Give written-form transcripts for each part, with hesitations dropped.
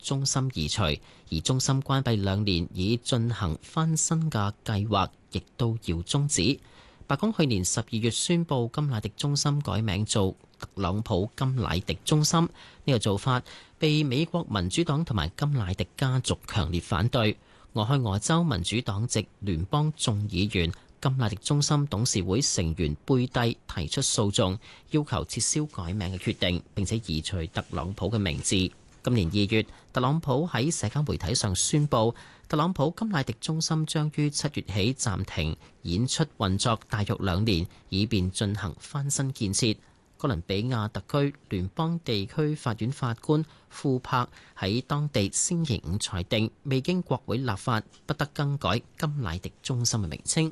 中心移除，而中心關閉2年以進行翻新嘅計劃亦都要終止。白宮去年12月宣布甘迺迪中心改名做特朗普甘迺迪中心，呢個做法被美國民主黨同埋甘迺迪家族強烈反對。俄亥俄州民主黨籍聯邦眾議員甘迺迪中心董事會成員貝蒂提出訴訟，要求撤銷改名嘅決定，並且移除特朗普嘅名字。今年2月，特朗普喺社交媒體上宣布，特朗普甘迺迪中心將於7月起暫停演出運作大約2年，以便進行翻新建設。哥倫比亞特區聯邦地區法院法官庫柏喺當地星期五裁定，未經國會立法，不得更改甘迺迪中心嘅名稱。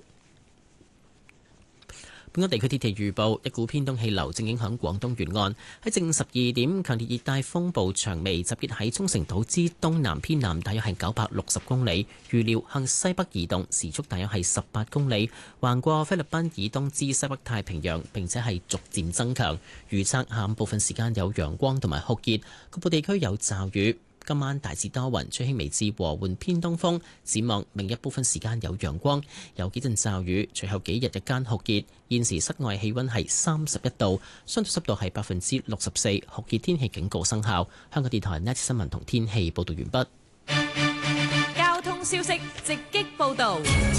本港地區天氣預報，一股偏東氣流正影響廣東沿岸。喺正午12點，強烈熱帶風暴長微集結喺沖繩島之東南偏南，大約係960公里，預料向西北移動，時速大約係18公里，橫過菲律賓以東至西北太平洋，並且係逐漸增強。預測下午部分時間有陽光同埋酷熱，局部地區有驟雨。今晚大致多雲，吹輕微至和緩偏東風。展望明日部分時間有陽光，有幾陣驟雨。隨後幾日日間酷熱。現時室外氣溫係31度，相對濕度係64%，酷熱天氣警告生效。香港電台 Net 新聞同天氣報道完畢。 交通消息直擊報道。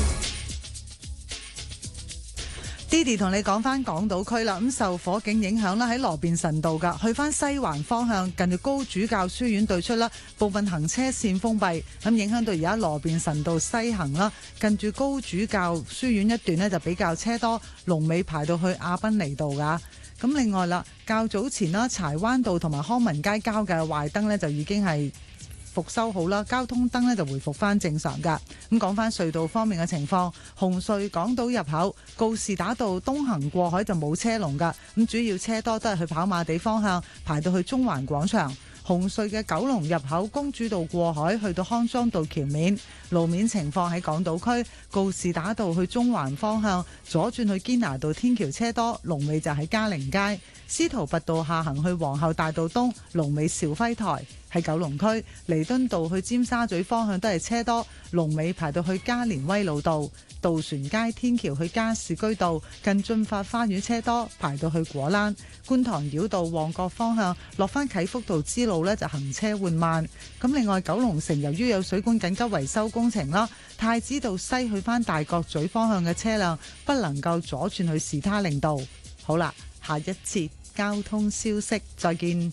Didi 同你講翻港島區啦，咁受火警影響啦，喺羅便臣道噶，去翻西環方向，近住高主教書院對出啦，部分行車線封閉，咁影響到而家羅便臣道西行啦，近住高主教書院一段呢，就比較車多，龍尾排到去亞賓尼道噶。咁另外啦，較早前啦，柴灣道同埋康文街交嘅壞燈呢，就已經係復修好啦，交通燈呢就回復翻正常噶。咁講翻隧道方面嘅情況，紅隧港島入口告士打道東行過海就冇車龍噶，咁主要車多都係去跑馬地方向，排到去中環廣場。紅隧嘅九龍入口公主道過海去到康莊道橋面，路面情況喺港島區告士打道去中環方向左轉去堅拿道天橋車多，龍尾就喺嘉寧街。司徒拔道下行去皇后大道東，龍尾兆輝台。喺九龍區彌敦道去尖沙咀方向都係車多，龍尾排到去加連威老道。渡船街天橋去加士居道近駿發花園車多，排到去果欄。觀塘繞道旺角方向落翻啟福道支路呢，就行車緩慢。咁另外九龍城由於有水管緊急維修工程啦，太子道西去翻大角咀方向嘅車輛不能夠左轉去士他令道。好啦，下一節交通消息再見。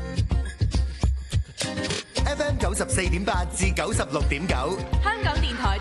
FM 94.8至96.9， 香港電台